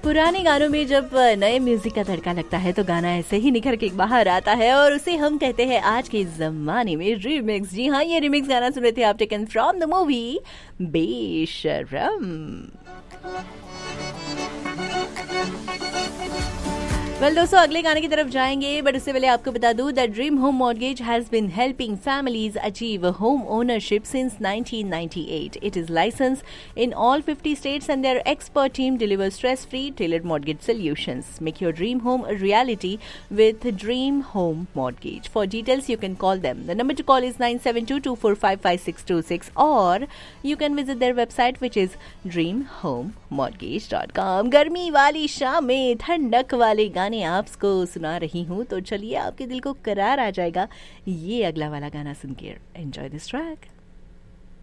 पुराने गानों में जब नए म्यूजिक का तड़का लगता है तो गाना ऐसे ही निखर के बाहर आता है और उसे हम कहते हैं आज के जमाने में रिमिक्स। जी हाँ, ये रिमिक्स गाना सुन रहे थे आप, टेकन फ्रॉम द मूवी बेशरम। वेल दोस्तों, अगले गाने की तरफ जाएंगे, बट उससे पहले आपको बता दूं that dream home mortgage has been helping families achieve home ownership since 1998. It is licensed in all 50 states and their expert team delivers stress-free tailored mortgage solutions. Make your dream home a reality with Dream Home Mortgage. For details, you can call them. The number to call is 9722455626 or you can visit their website which is dreamhomemortgage.com. गर्मी वाली शाम में ठंडक वाले गाने आपको सुना रही हूँ, तो चलिए आपके दिल को करार आ जाएगा ये अगला वाला गाना सुनकर। Enjoy this track.